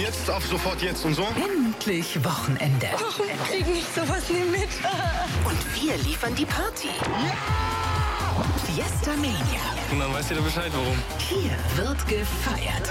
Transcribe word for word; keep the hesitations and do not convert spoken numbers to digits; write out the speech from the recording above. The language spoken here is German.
jetzt, auf sofort jetzt und so. Endlich Wochenende. Warum krieg ich sowas nie mit? Und wir liefern die Party. Ja! Fiesta Mania. Und dann weißt du ja Bescheid, warum. Hier wird gefeiert.